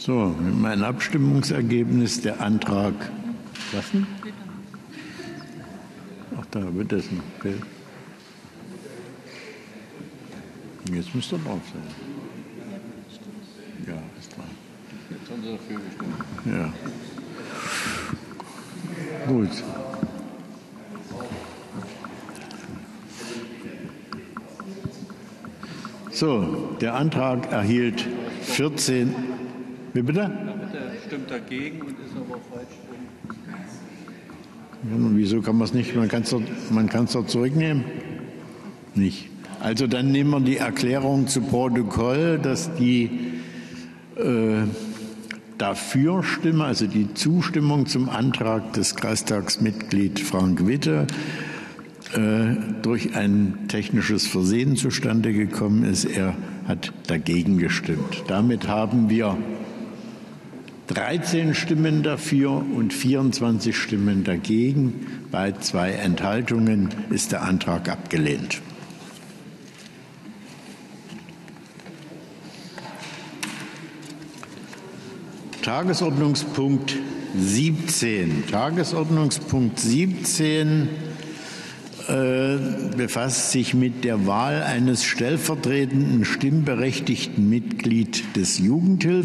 So, mit meinem Abstimmungsergebnis der Antrag. Was denn? Ach, da wird das noch, okay. Jetzt müsste er drauf sein. Ja, ist dran. Jetzt haben Sie dafür gestimmt. Ja. Gut. So, der Antrag erhielt 14. Wie bitte? Der stimmt dagegen und ist aber falsch drin. Ja, wieso kann man es nicht? Man kann es doch zurücknehmen? Nicht. Also dann nehmen wir die Erklärung zu Protokoll, dass die Dafürstimme, also die Zustimmung zum Antrag des Kreistagsmitglieds Frank Witte durch ein technisches Versehen zustande gekommen ist. Er hat dagegen gestimmt. Damit haben wir 13 Stimmen dafür und 24 Stimmen dagegen. Bei 2 Enthaltungen ist der Antrag abgelehnt. Tagesordnungspunkt 17. Tagesordnungspunkt 17 befasst sich mit der Wahl eines stellvertretenden stimmberechtigten Mitglieds des Jugendhilfsausschuss.